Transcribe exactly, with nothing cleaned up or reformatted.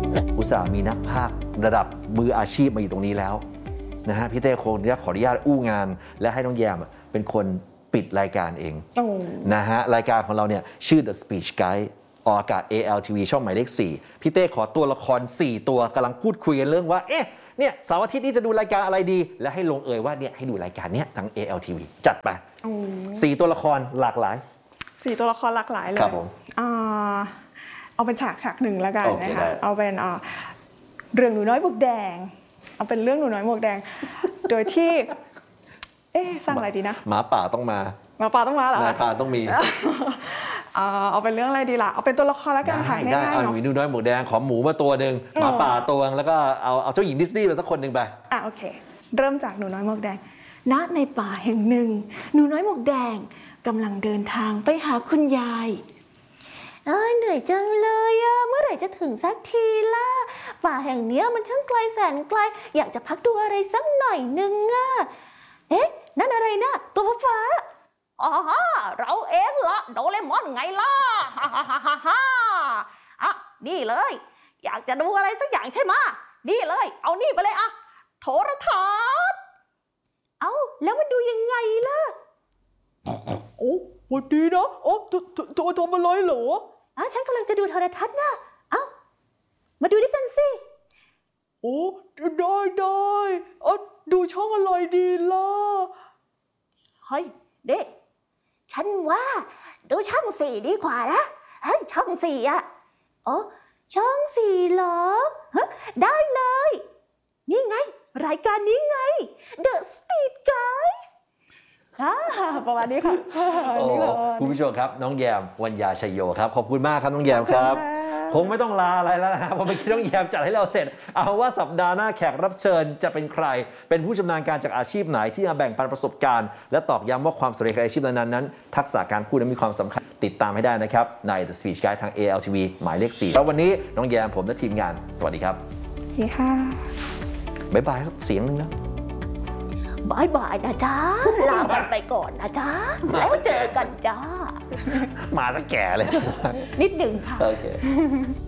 อุตส่าห์มีนักพากย์ระดับมืออาชีพมาอยู่ตรงนี้แล้วนะฮะพี่เต้คงจะขออนุญาตอู้งาน และให้น้องแยมเป็นคนปิดรายการเองนะฮะรายการของเราเนี่ยชื่อ The Speech Guide ออกอากาศ เอ แอล ที วี ช่องหมายเลขสี่พี่เต้ขอตัวละครสี่ตัวกำลังพูดคุยกันเรื่องว่าเอ๊ะเนี่ยเสาร์อาทิตย์นี้จะดูรายการอะไรดีและให้ลงเอยว่าเนี่ยให้ดูรายการเนี้ยทาง เอ แอล ที วี จัดไปสี่ตัวละครหลากหลายสี่ตัวละครหลากหลายเลยครับผมเอาเป็นฉากฉากหนึ่งแล้วกัน okay, นะคะเอาเป็นเรื่องหนูน้อยหมวกแดงเอาเป็นเรื่องหนูน้อยหมวกแดง โดยที่เอ๊ะสร้างอะไรดีนะหมาป่าต้องมาหมาป่าต้องมาเหรอนายพรานต้องมีเอาเป็นเรื่องอะไรดีล่ะเอาเป็นตัวละครแล้วกันค่ะได้เอาหนูน้อยหมวกแดงขอหมูมาตัวหนึ่งหมาป่าตัวแล้วก็เอาเอาเจ้าหญิงดิสนีย์มาสักคนหนึ่งไปอ่ะโอเคเริ่มจากหนูน้อยหมวกแดงณในป่าแห่งหนึ่งหนูน้อยหมวกแดงกำลังเดินทางไปหาคุณยายเอ้ยเหนื่อยจังเลยอะเมื่อไหร่จะถึงสักทีล่ะป่าแห่งนี้มันช่างไกลแสนไกลอยากจะพักดูอะไรสักหน่อยนึงอะเอ๊ะนั่นอะไรนะตัวฟ้าอ๋อเราเองละโดเรมอนไงล่ะฮ่าฮ่าฮ่าฮ่าฮ่าอ่ะนี่เลยอยากจะดูอะไรสักอย่างใช่ไหมนี่เลยเอานี่ไปเลยอะโทรทัศน์เอาแล้วมันดูยังไงล่ะโอ้วันดีนะโอ้โทรทำอะไรเหรออ่ะฉันกำลังจะดูโทรทัศน์นะเอ้ามาดูด้วยกันสิโอ้ได้ได้อ่ะดูช่องอะไรดีล่ะเฮ้ยเด็กฉันว่าดูช่องสี่ดีกว่านะเฮ้ยช่องสี่อ่ะโอ้ช่องสี่เหรอฮะได้เลยนี่ไงรายการนี้ไง The Speed Guysประมาณนี้ค่ะคุณผู้ชมครับน้องแยมวรรยาชัยโยครับขอบคุณมากครับน้องแยมครับคงไม่ต้องลาอะไรแล้วนะเพราะเมื่อกี้น้องแยมจัดให้เราเสร็จเอาว่าสัปดาห์หน้าแขกรับเชิญจะเป็นใครเป็นผู้ชำนาญการจากอาชีพไหนที่มาแบ่งปันประสบการณ์และตอกย้ำว่าความสำเร็จของอาชีพนั้นนั้นทักษะการพูดนั้นมีความสำคัญติดตามให้ได้นะครับใน The Speech Guide ทาง เอ แอล ที วี หมายเลขสี่แล้ววันนี้น้องแยมผมและทีมงานสวัสดีครับสวัสดีค่ะบ๊ายบายครับเสียงนึงแล้วบายบายนะจ๊ะลากันไปก่อนนะจ๊ะแล้วเจอกันจ้ามาซะแก่เลยนิดหนึ่งค่ะโอเค